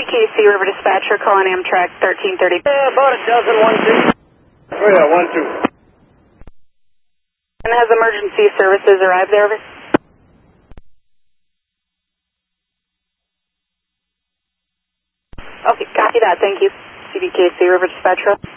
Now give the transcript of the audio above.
CBKC River Dispatcher calling Amtrak 1330. About a dozen, 1, 2. Oh yeah, 1, 2. And has emergency services arrived there? Over? Okay, copy that. Thank you. CBKC River Dispatcher.